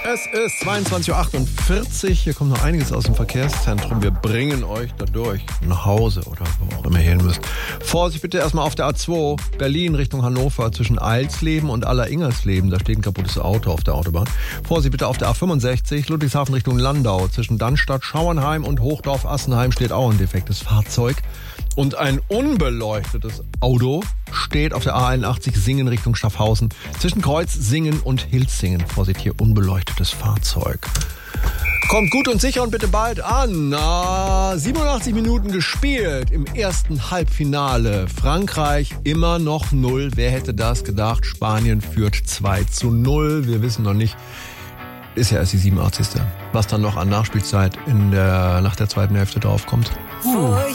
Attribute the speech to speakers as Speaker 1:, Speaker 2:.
Speaker 1: Es ist 22.48 Uhr. Hier kommt noch einiges aus dem Verkehrszentrum. Wir bringen euch dadurch nach Hause oder wo auch immer ihr hin müsst. Vorsicht bitte erstmal auf der A2 Berlin Richtung Hannover zwischen Eilsleben und Aller-Ingersleben. Da steht ein kaputtes Auto auf der Autobahn. Vorsicht bitte auf der A65 Ludwigshafen Richtung Landau. Zwischen Dannstatt, Schauernheim und Hochdorf-Assenheim steht auch ein defektes Fahrzeug. Und ein unbeleuchtetes Auto steht auf der A81 Singen Richtung Schaffhausen. Zwischen Kreuz Singen und Hilsingen. Vorsicht, hier unbeleuchtetes Fahrzeug. Kommt gut und sicher und bitte bald an. 87 Minuten gespielt im ersten Halbfinale. Frankreich immer noch 0. Wer hätte das gedacht? Spanien führt 2-0. Wir wissen noch nicht. Ist ja erst die 87. Was dann noch an Nachspielzeit nach der zweiten Hälfte draufkommt.